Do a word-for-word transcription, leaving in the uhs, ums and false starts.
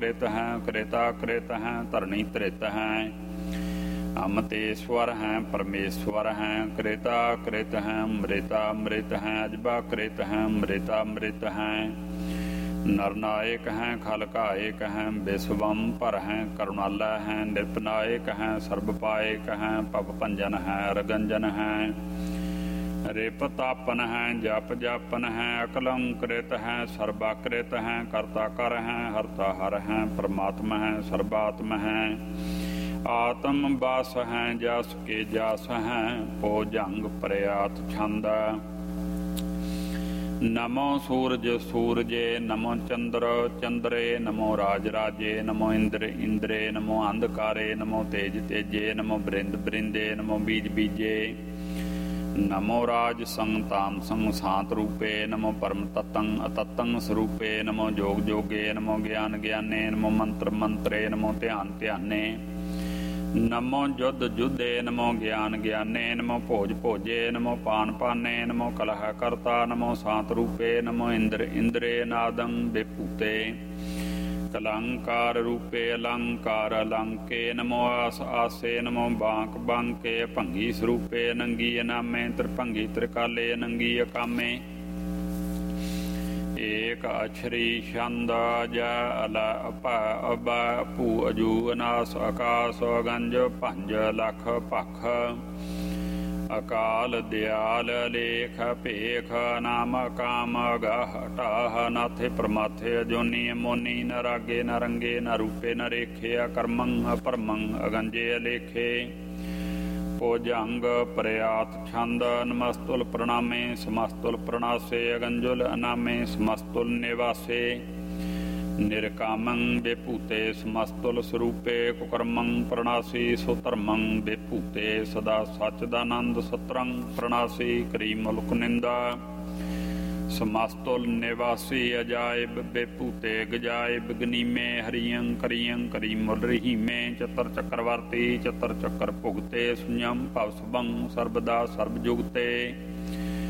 कृत हैं कृता कृत हैं धरणी तृत हैं अमतेश्वर हैं परमेश्वर हैं कृता कृत हैं मृता मृत हैं अजबा कृत हैं मृता मृत हैं नरनायक हैं खलकायक हैं विश्वम्पर हैं करुणालय हैं नृपनायक हैं सर्वपायक हैं पपभंजन हैं रगंजन हैं रेपतापन हैं जप जापन हैं अकलंकृत हैं सर्वाकृत हैं कर्ता कर हैं हरता हर हैं परमात्मा हैं सर्वात्म हैं आत्म बास हैं जस के जास हैं पो जंग प्रयात छंद नमो सूरज सूरजे नमो चंद्र चंद्रे नमो राज राजे नमो इंद्र इंद्रे नमो अंधकारे नमो तेज तेजे नमो बृंद बृंदे नमो बीज बीजे नमो राज संग ताम संग शांत रूपे नमो परम तत्तं अतत्तं स्वरूपे नमो जोग जोगे नमो ज्ञान ज्ञाने नमो मंत्र मंत्रे नमो ध्यान ध्याने नमो जुद्ध जुद्धे नमो ज्ञान ज्ञाने नमो भोज भोजे नमो पान पाने नमो कलह कर्ता नमो शांत रूपे नमो इंद्र इंद्रे नादं विभूते कलंकार रूपे अलंकार अलंके नमो आस आसे नमो बांक बांके भंगी स्वरूपे नंगी अनामे त्रिभंगी त्रिकाले नंगी अकामे एक अक्षरी छंद ज अल अप अब भू अजू अनास आकाश गंज पंज लख पख अकाल दयाल लेख पेख नाम काम गह टाह नाथे प्रमाथे अजोनी मोनी न रागे न रंगे न रूपे न रेखे अकर्मं अपरमं अगंजे अलेखे भोजंग प्रयात छंद नमस्तुल प्रणामे समस्तुल प्रणासे अगंजुल अनामे समस्तुल निवासे निरकामं विभूते समस्तुल स्वरूपे कुकर्मं प्रणासी सुधर्मं विभूते सदा सच्चिदानंद सत्रं प्रणासी करी मुल्क निंदा समस्तुल निवासी अजायब विभूते गजायब गनीमे हरियं करियं करी मुल रहीमे चतर चक्रवर्ती चतर चक्र भुगते सुयं भवसभं सर्वदा सर्वजुगते